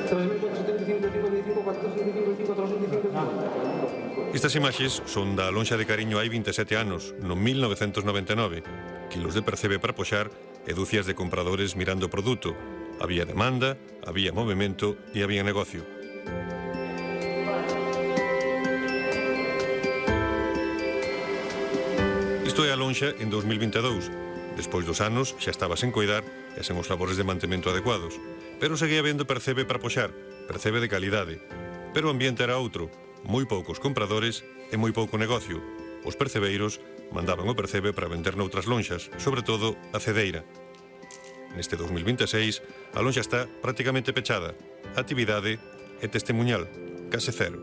Estas imaxes son da lonxa de Cariño hai 27 anos, no 1999. Quilos de percebe para poxar e dúcias de compradores mirando o produto. Había demanda, había movimento e había negocio. Isto é a lonxa en 2022. Despois dos anos xa estaba sen coidar e sen os labores de mantemento adecuados. Pero seguía vendo percebe para poxar, percebe de calidade. Pero o ambiente era outro, moi poucos compradores e moi pouco negocio. Os percebeiros mandaban o percebe para vender noutras lonxas, sobre todo a cedeira. Neste 2026, a lonxa está prácticamente pechada. A actividade é testemunhal, case cero.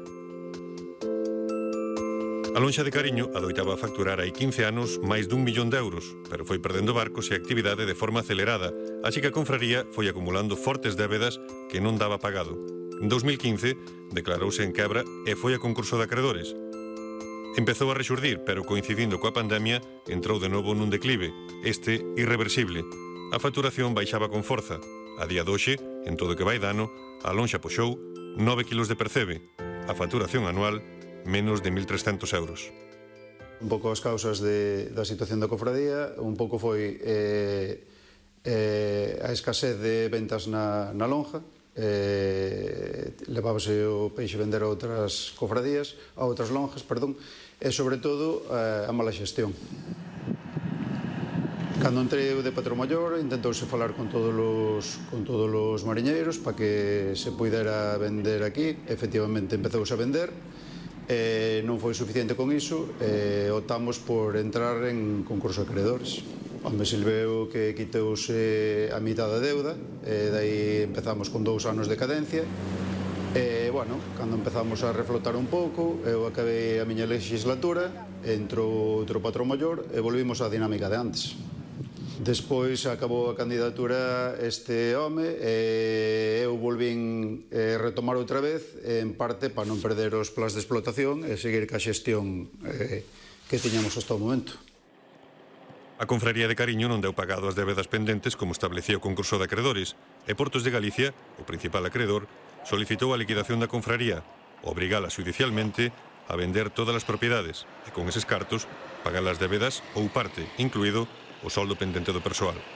A lonxa de Cariño adoitaba a facturar hai 15 anos máis d'1 millón de euros, pero foi perdendo barcos e actividade de forma acelerada, así que a confraría foi acumulando fortes débedas que non daba pagado. En 2015 declarouse en quebra e foi a concurso de acredores. Empezou a rexurdir, pero coincidindo coa pandemia, entrou de novo nun declive, este irreversible. A facturación baixaba con forza. A día doxe, en todo o que vai de ano, a lonxa poxou 9 kilos de percebe. A facturación anual, menos de 1.300 euros. Un pouco as causas da situación da cofradía, un pouco foi a escasez de ventas na lonja, levábase o peixe a vender a outras cofradías, a outras lonjas, perdón, e sobre todo a mala xestión. Cando entrei de patrón maior, intentouse falar con todos os mariñeiros para que se puidera vender aquí. Efectivamente, empezouse a vender. Non foi suficiente con iso, optamos por entrar en concurso de acreedores. Onde se veu que quitouse a mitad da deuda, daí empezamos con 2 anos de cadencia. Bueno, cando empezamos a reflotar un pouco, eu acabei a miña legislatura, entrou outro patrón maior e volvimos á dinámica de antes. Despois acabou a candidatura este home e eu volvín retomar outra vez, en parte para non perder os plans de explotación e seguir ca xestión que tiñamos hasta o momento. A confraría de Cariño non deu pagado as débedas pendentes como establecía o concurso de acredores e Portos de Galicia, o principal acredor, solicitou a liquidación da confraría, obrigala xudicialmente a vender todas as propiedades e con eses cartos pagar as débedas ou parte, incluído o soldo pendente do persoal.